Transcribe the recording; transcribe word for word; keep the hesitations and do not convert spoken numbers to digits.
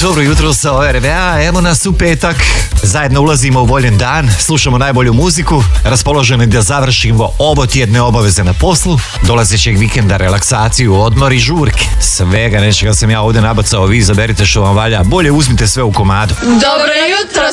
dobro jutro sa O R V A, evo nas u petak. Zajedno ulazimo u voljen dan, slušamo najbolju muziku, raspoloženi da završimo ovo tjedne obaveze na poslu, dolazećeg vikenda, relaksaciju, odmor i žurke. Svega nečega sam ja ovdje nabacao, vi izaberite što vam valja, bolje uzmite sve u komadu. Dobro jutro